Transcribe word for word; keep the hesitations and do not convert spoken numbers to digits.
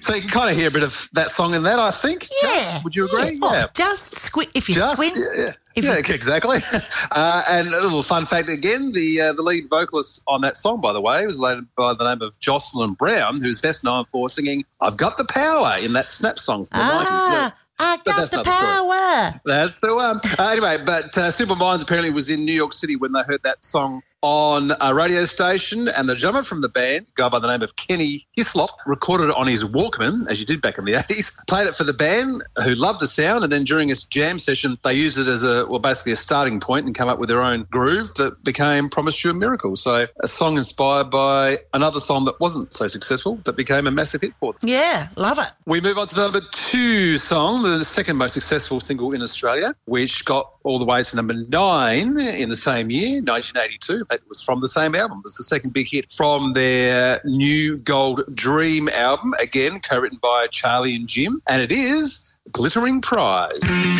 So you can kind of hear a bit of that song in that, I think. Yeah. Just, would you agree? Yeah. Yeah. Oh, just squint. If you Just, squint. yeah, yeah. If yeah, you- exactly. Uh, and a little fun fact again, the uh, the lead vocalist on that song, by the way, was led by the name of Jocelyn Brown, who's best known for singing "I've Got the Power" in that Snap song from the Ah, nineties. I But got that's the not the story. power. That's the one. Uh, anyway, but uh, Simple Minds apparently was in New York City when they heard that song on a radio station, and the drummer from the band, a guy by the name of Kenny Hislop, recorded it on his Walkman, as you did back in the eighties, played it for the band, who loved the sound, and then during a jam session, they used it as a, well, basically a starting point and come up with their own groove that became Promise You a Miracle. So a song inspired by another song that wasn't so successful that became a massive hit for them. Yeah, love it. We move on to the number two song, the second most successful single in Australia, which got all the way to number nine in the same year, nineteen eighty-two. It was from the same album. It was the second big hit from their New Gold Dream album, again co-written by Charlie and Jim, and it is Glittering Prize.